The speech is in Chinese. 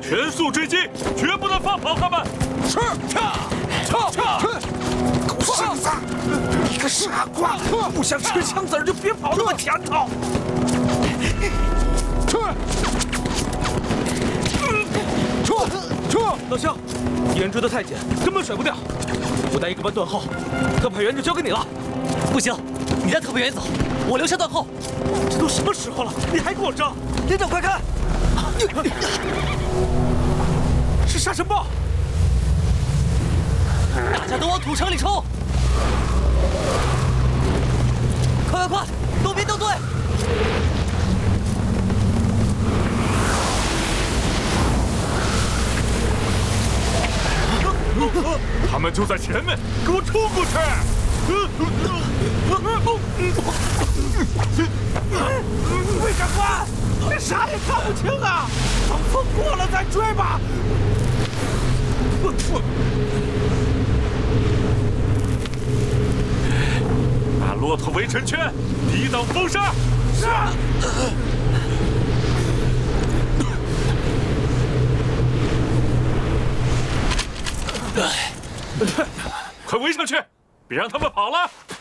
全速追击，绝不能放跑他们！ 是，狗剩子，你个傻瓜！不想吃枪子儿就别跑那么前头。撤！ 老乡，严追的太紧，根本甩不掉。我带一个班断后，特派员就交给你了。 不行，你带特派员走，我留下断后。 这都什么时候了，你还跟我争？ 连长，快看！ 是沙尘暴！ 大家都往土城里冲！快，都别掉队！ 他们就在前面，给我冲过去！ 魏长官，这啥也看不清啊！等风过了再追吧。 把骆驼围成圈，抵挡风沙。 是。 快围上去，别让他们跑了！